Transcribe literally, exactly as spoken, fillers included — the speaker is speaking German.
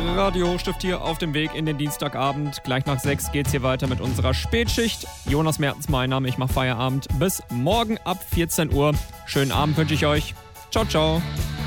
Radio Hochstift hier auf dem Weg in den Dienstagabend. Gleich nach sechs geht's hier weiter mit unserer Spätschicht. Jonas Mertens mein Name, ich mache Feierabend bis morgen ab vierzehn Uhr. Schönen Abend wünsche ich euch. Ciao, ciao.